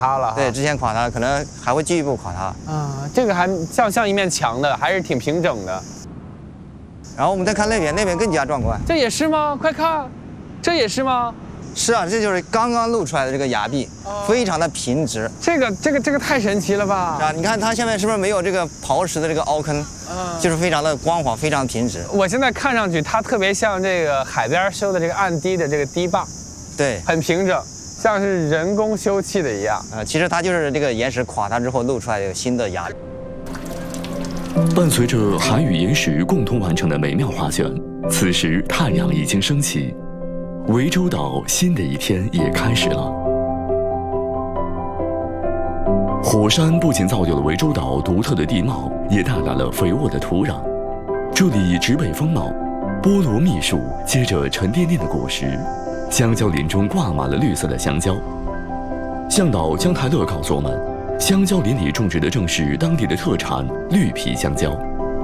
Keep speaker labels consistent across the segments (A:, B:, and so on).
A: 塌了。
B: 对，之前垮塌了，可能还会进一步垮塌。
A: 啊，这个还像一面墙的，还是挺平整的。
B: 然后我们再看那边更加壮观。
A: 这也是吗？快看，这也是吗？
B: 是啊，这就是刚刚露出来的这个崖壁，非常的平直。
A: 这个太神奇了吧？
B: 是啊，你看它下面是不是没有这个刨石的这个凹坑？就是非常的光滑，非常平直。
A: 我现在看上去它特别像这个海边修的这个岸堤的这个堤坝，
B: 对，
A: 很平整，像是人工修砌的一样。
B: 其实它就是这个岩石垮塌之后露出来的新的崖。
C: 伴随着海与岩石共同完成的美妙画卷，此时太阳已经升起，涠洲岛新的一天也开始了。火山不仅造就了涠洲岛独特的地貌，也带来了肥沃的土壤。这里植被丰茂，菠萝密树，接着沉甸甸的果实，香蕉林中挂满了绿色的香蕉。向导江台乐告诉我们，香蕉林里种植的正是当地的特产绿皮香蕉。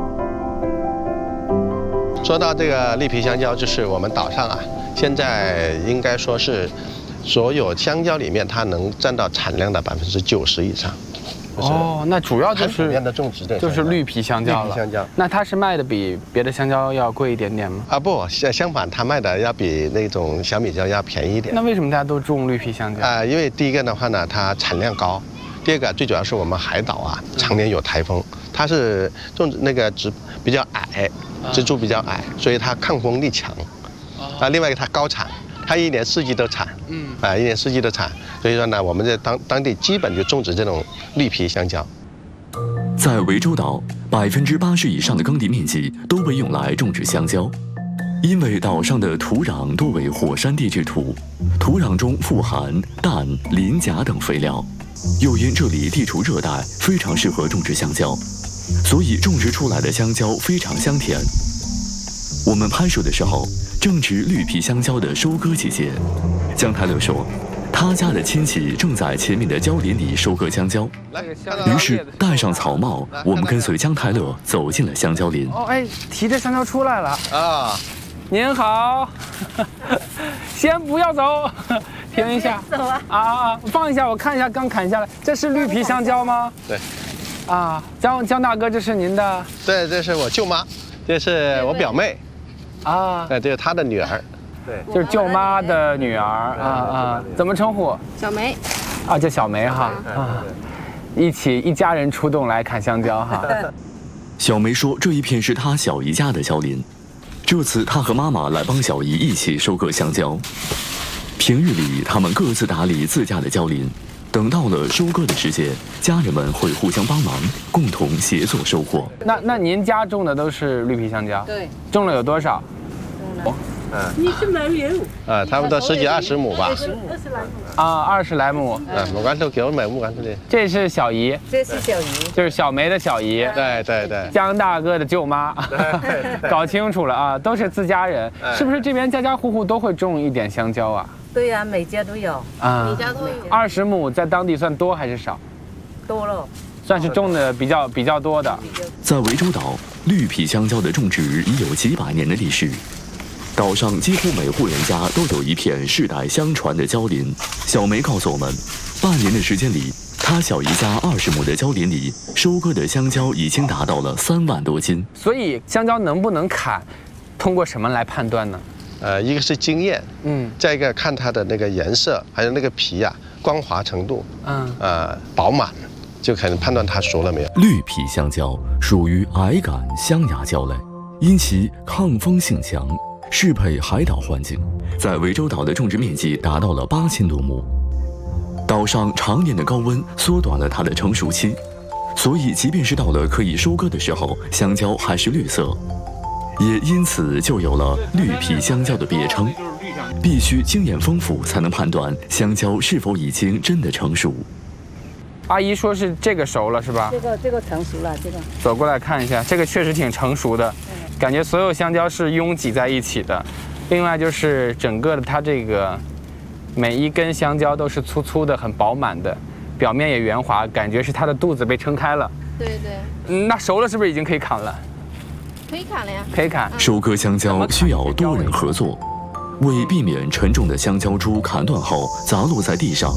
D: 说到这个绿皮香蕉，就是我们岛上啊，现在应该说是所有香蕉里面，它能占到产量的90%以上。
A: 哦，那主要就是
D: 海边的种植的
A: 就是绿皮香蕉了。
D: 绿皮香蕉，
A: 那它是卖的比别的香蕉要贵一点点吗？
D: 啊不，相反，它卖的要比那种小米蕉要便宜一点。
A: 那为什么大家都种绿皮香蕉？
D: 因为第一个的话呢，它产量高；第二个最主要是我们海岛啊，常年有台风，它是种那个比较矮，植株比较矮，所以它抗风力强。另外一个它高产。它一年四季都产，一年四季都产，所以说呢，我们在当地基本就种植这种绿皮香蕉。
C: 在涠洲岛，80%以上的耕地面积都被用来种植香蕉，因为岛上的土壤多为火山地质土，土壤中富含氮、磷、钾等肥料，又因这里地处热带，非常适合种植香蕉，所以种植出来的香蕉非常香甜。我们拍摄的时候，正值绿皮香蕉的收割季节。江台乐说，他家的亲戚正在前面的蕉林里收割香蕉，于是戴上草帽，我们跟随江台乐走进了香蕉林。
A: 哦，哎，提着香蕉出来了啊！您好，先不要走，停一下。
E: 走啊！
A: 放一下，我看一下，刚砍下来，这是绿皮香蕉吗？
D: 对。
A: 啊，江大哥，这是您的？
D: 对，这是我舅妈，这是我表妹。这是她的女儿，
A: 对，就是舅妈的女儿怎么称呼？
E: 小梅，
A: 叫小梅哈一家人出动来砍香蕉哈。
C: 小梅说，这一片是她小姨家的蕉林，这次她和妈妈来帮小姨一起收割香蕉。平日里，他们各自打理自家的蕉林，等到了收割的时节，家人们会互相帮忙，共同协作收获。
A: 那您家种的都是绿皮香蕉？
E: 对，
A: 种了有多少？
E: 你是买有？
D: 差不多10几20亩吧。
E: 20来亩。
A: 20来亩。
D: 我刚都给我买木杆子的。
A: 这是小姨。
E: 这是小姨。
A: 就是小梅的小姨。
D: 对。
A: 江大哥的舅妈。搞清楚了啊，都是自家人，是不是这边家家户户都会种一点香蕉啊？
E: 对呀，每家都有。每家都有。
A: 20亩在当地算多还是少？
E: 多了。
A: 算是种的比较多的。
C: 在涠洲岛，绿皮香蕉的种植已有几百年的历史。岛上几乎每户人家都有一片世代相传的蕉林。小梅告诉我们，半年的时间里，她小姨家20亩的蕉林里收割的香蕉已经达到了3万多斤。
A: 所以香蕉能不能砍，通过什么来判断呢？
D: 一个是经验，再一个看它的那个颜色，还有那个皮啊光滑程度，饱满，就可能判断它熟了没有。
C: 绿皮香蕉属于矮杆香芽蕉类，因其抗风性强，适配海岛环境，在涠洲岛的种植面积达到了8000多亩。岛上常年的高温缩短了它的成熟期，所以即便是到了可以收割的时候，香蕉还是绿色，也因此就有了绿皮香蕉的别称。必须经验丰富才能判断香蕉是否已经真的成熟。
A: 阿姨说是这个熟了是吧？
E: 这个成熟了，这个。
A: 走过来看一下，这个确实挺成熟的，感觉所有香蕉是拥挤在一起的。另外就是整个的它这个每一根香蕉都是粗粗的、很饱满的，表面也圆滑，感觉是它的肚子被撑开了。
E: 对对。
A: 那熟了是不是已经可以砍了？
E: 可以砍了呀。
A: 可以砍。
C: 收割香蕉需要多人合作，为避免沉重的香蕉株砍断后砸落在地上，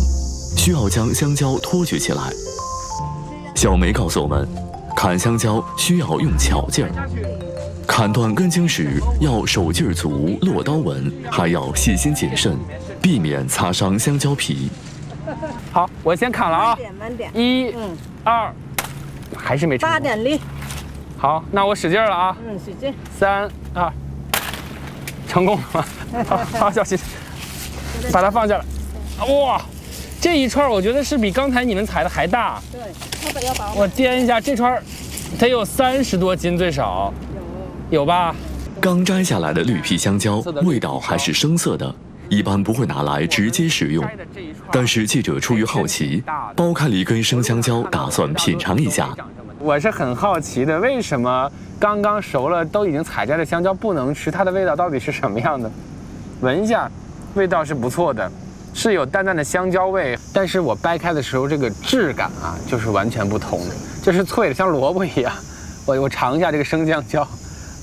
C: 需要将香蕉托举起来。小梅告诉我们，砍香蕉需要用巧劲儿，砍断根茎时要手劲儿足，落刀稳，还要细心谨慎，避免擦伤香蕉皮。
A: 好，我先砍了啊，
E: 慢点
A: 1、2，还是没成功。
E: 大点力。
A: 好，那我使劲了啊，
E: 使劲。
A: 3、2，成功了。好，小心，把它放下来。哇，这一串我觉得是比刚才你们采的还大。
E: 对，要把
A: 我掂一下，这串得有30多斤最少。有吧？
C: 刚摘下来的绿皮香蕉味道还是生涩的，一般不会拿来直接食用。但是记者出于好奇，剥开了一根生香蕉，打算品尝一下。
A: 我是很好奇的，为什么刚刚熟了都已经采摘的香蕉不能吃？它的味道到底是什么样的？闻一下，味道是不错的，是有淡淡的香蕉味，但是我掰开的时候这个质感啊，就是完全不同的，就是脆的，像萝卜一样。我尝一下这个生香蕉，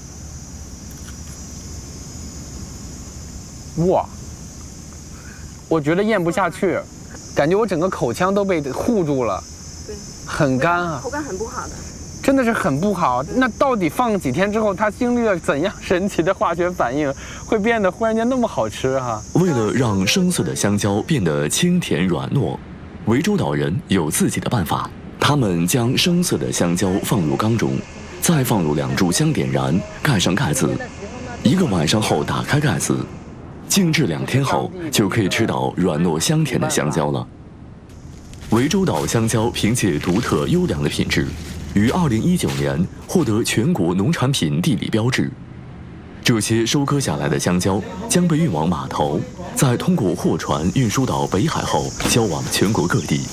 A: 哇，我觉得咽不下去，感觉我整个口腔都被护住了。很干啊，
E: 口感很不好的，
A: 真的是很不好。那到底放几天之后，它经历了怎样神奇的化学反应，会变得忽然间那么好吃哈？
C: 为了让生涩的香蕉变得清甜软糯，涠洲岛人有自己的办法。他们将生涩的香蕉放入缸中，再放入2炷香点燃，盖上盖子。1个晚上后打开盖子，静置2天后，就可以吃到软糯香甜的香蕉了。涠洲岛香蕉凭借独特优良的品质，于2019年获得全国农产品地理标志。这些收割下来的香蕉将被运往码头，再通过货船运输到北海后，销往全国各地。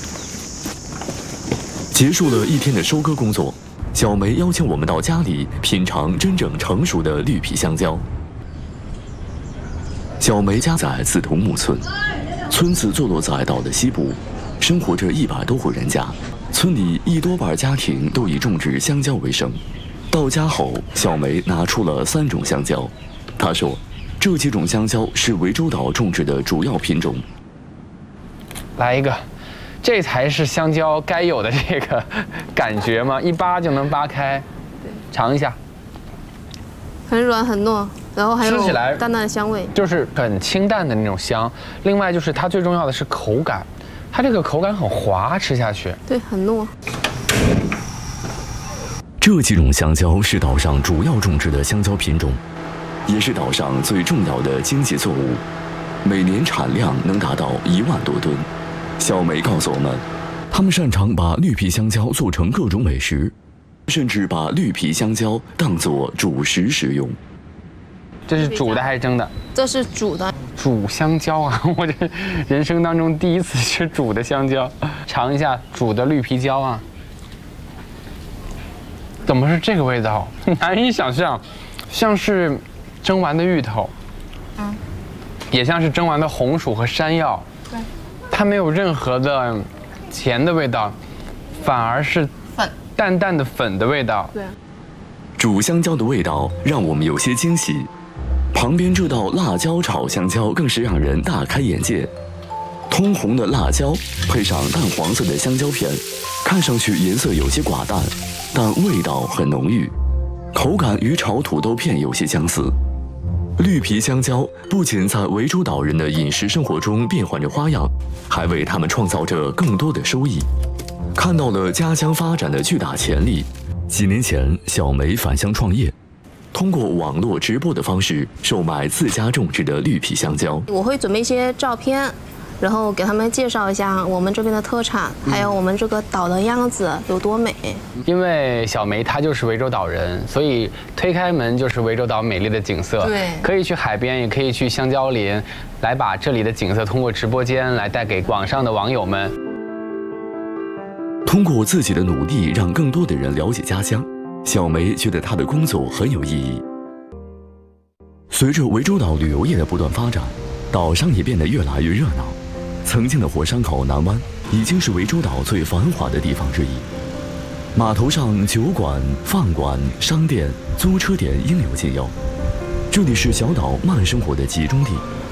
C: 结束了1天的收割工作，小梅邀请我们到家里品尝真正成熟的绿皮香蕉。小梅家在紫桐木村，村子坐落在岛的西部。生活着100多户人家，村里1多半家庭都以种植香蕉为生。到家后，小梅拿出了3种香蕉，她说，这几种香蕉是涠洲岛种植的主要品种。
A: 来一个，这才是香蕉该有的这个感觉吗？一扒就能扒开，尝一下，
F: 很软很糯，然后还有
A: 吃起来
F: 淡淡的香味，
A: 就是很清淡的那种香。另外就是它最重要的是口感。它这个口感很滑，吃下去
F: 对，很糯。
C: 这几种香蕉是岛上主要种植的香蕉品种，也是岛上最重要的经济作物，每年产量能达到1万多吨。小梅告诉我们，他们擅长把绿皮香蕉做成各种美食，甚至把绿皮香蕉当作主食食用。
A: 这是煮的还是蒸的？
F: 这是煮的。
A: 煮香蕉啊！我这人生当中第一次吃煮的香蕉，尝一下煮的绿皮蕉啊！怎么是这个味道？难以想象，像是蒸完的芋头，也像是蒸完的红薯和山药。对，它没有任何的甜的味道，反而是淡淡的粉的味道。
F: 对，
C: 煮香蕉的味道让我们有些惊喜。旁边这道辣椒炒香蕉更是让人大开眼界，通红的辣椒配上淡黄色的香蕉片，看上去颜色有些寡淡，但味道很浓郁，口感与炒土豆片有些相似。绿皮香蕉不仅在涠洲岛人的饮食生活中变换着花样，还为他们创造着更多的收益。看到了家乡发展的巨大潜力，几年前小梅返乡创业，通过网络直播的方式售卖自家种植的绿皮香蕉。
F: 我会准备一些照片，然后给他们介绍一下我们这边的特产，还有我们这个岛的样子有多美。
A: 因为小梅她就是涠洲岛人，所以推开门就是涠洲岛美丽的景色。
F: 对，
A: 可以去海边，也可以去香蕉林，来把这里的景色通过直播间来带给网上的网友们。
C: 通过自己的努力，让更多的人了解家乡。小梅觉得她的工作很有意义。随着涠洲岛旅游业的不断发展，岛上也变得越来越热闹。曾经的火山口南湾已经是涠洲岛最繁华的地方之一，码头上酒馆、饭馆、商店、租车点应有尽有，这里是小岛慢生活的集中地。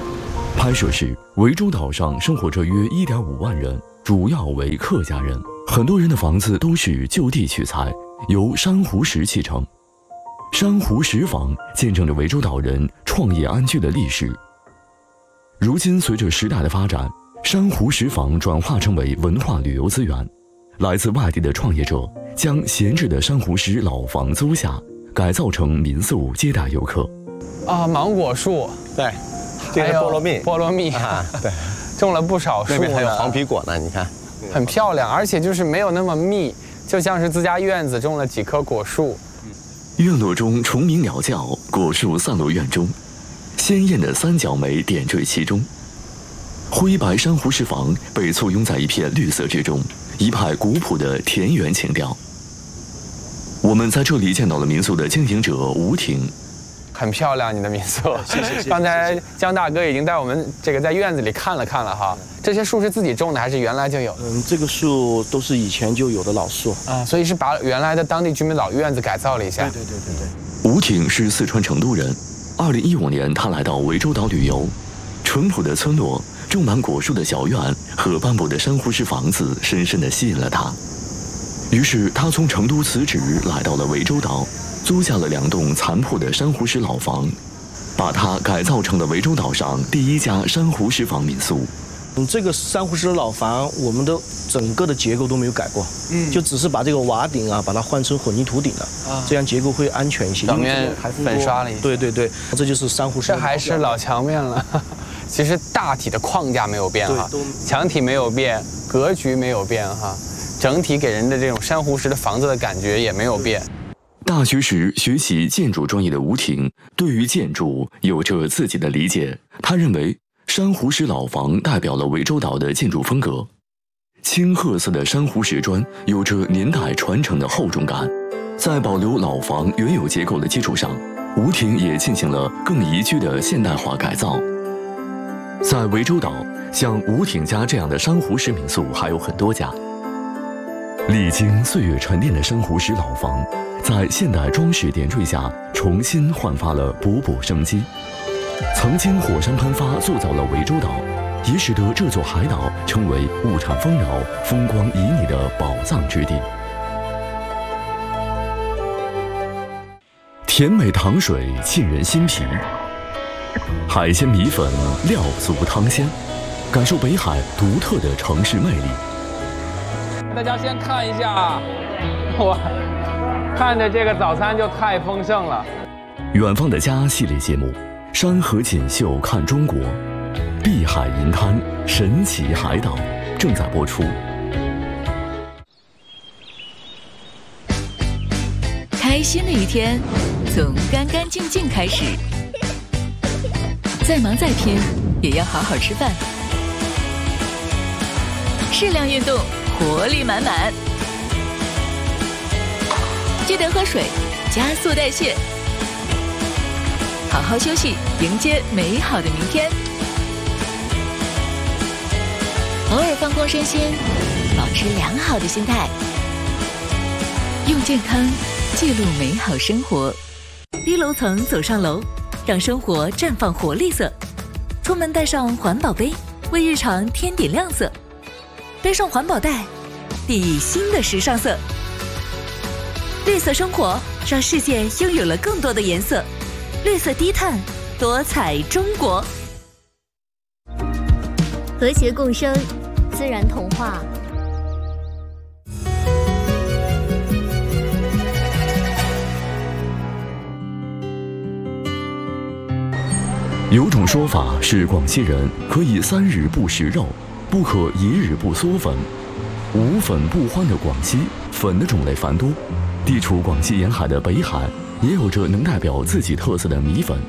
C: 拍摄时，涠洲岛上生活着约1.5万人，主要为客家人。很多人的房子都是就地取材，由珊瑚石砌成。珊瑚石坊见证着涠洲岛人创业安居的历史。如今，随着时代的发展，珊瑚石坊转化成为文化旅游资源。来自外地的创业者将闲置的珊瑚石老房租下，改造成民宿接待游客。
A: 啊，芒果树，
D: 对，这个菠萝蜜，
A: 菠萝蜜
D: 啊，对，
A: 种了不少树，
D: 那边还有黄皮果呢，你看，
A: 很漂亮，而且就是没有那么密，就像是自家院子种了几棵果树。
C: 院落中虫鸣鸟叫，果树散落院中，鲜艳的三角梅点缀其中。灰白珊瑚石坊被簇拥在一片绿色之中，一派古朴的田园情调。我们在这里见到了民宿的经营者吴婷。
A: 很漂亮，你的民宿。
G: 谢谢。
A: 刚才江大哥已经带我们在院子里看了哈。这些树是自己种的还是原来就有？
G: 这个树都是以前就有的老树
A: 啊，所以是把原来的当地居民老院子改造了一下。
G: 对。
C: 吴挺是四川成都人，2015年他来到涠洲岛旅游，淳朴的村落、种满果树的小院和斑驳的珊瑚石房子深深地吸引了他。于是他从成都辞职，来到了涠洲岛。租下了2栋残破的珊瑚石老房，把它改造成了涠洲岛上第一家珊瑚石坊民宿。
G: 这个珊瑚石老房，我们的整个的结构都没有改过，就只是把这个瓦顶啊，把它换成混凝土顶了，这样结构会安全一些。
A: 表面还粉刷了一下。
G: 对，这就是珊瑚石。
A: 这还是老墙面了，其实大体的框架没有变哈，墙体没有变，格局没有变哈，整体给人的这种珊瑚石的房子的感觉也没有变。
C: 大学时学习建筑专业的吴婷，对于建筑有着自己的理解。他认为珊瑚石老房代表了涠洲岛的建筑风格，青褐色的珊瑚石砖有着年代传承的厚重感。在保留老房原有结构的基础上，吴婷也进行了更宜居的现代化改造。在涠洲岛，像吴婷家这样的珊瑚石民宿还有很多家。历经岁月沉淀的珊瑚石老房，在现代装饰点缀下，重新焕发了勃勃生机。曾经火山喷发塑造了涠洲岛，也使得这座海岛成为物产丰饶、风光旖旎的宝藏之地。甜美糖水沁人心脾，海鲜米粉料足汤鲜，感受北海独特的城市魅力。
A: 大家先看一下，哇，看着这个早餐就太丰盛了。
C: 远方的家系列节目，山河锦绣看中国，碧海银滩神奇海岛正在播出。
H: 开心的一天从干干净净开始，再忙再拼也要好好吃饭，适量运动，活力满满，记得喝水，加速代谢，好好休息，迎接美好的明天。偶尔放空身心，保持良好的心态，用健康记录美好生活。低楼层走上楼，让生活绽放活力色。出门带上环保杯，为日常添点亮色。背上环保袋，熠熠新的时尚色。绿色生活，让世界拥有了更多的颜色。绿色低碳，多彩中国。
I: 和谐共生，自然童话。
C: 有种说法是，广西人可以3日不食肉，不可1日不嗦粉。无粉不欢的广西，粉的种类繁多。地处广西沿海的北海，也有着能代表自己特色的米粉。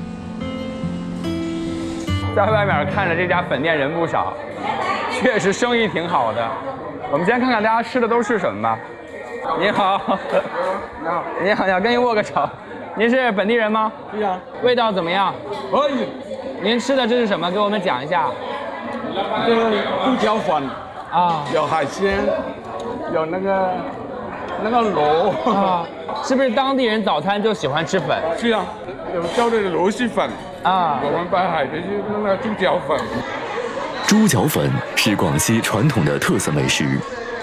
A: 在外面看着这家粉店人不少，确实生意挺好的。我们先看看大家吃的都是什么吧。你好，你好，你好，跟您握个手。您是本地人吗？
J: 对呀。
A: 味道怎么样？
J: 可以。
A: 您吃的这是什么？给我们讲一下。
J: 这个豆角粉
A: 啊，
J: 有海鲜，有那个螺
A: 啊，是不是当地人早餐就喜欢吃粉？
J: 是啊。 有叫的螺蛳粉啊，我们把海边就弄那个猪脚粉。
C: 猪脚粉是广西传统的特色美食，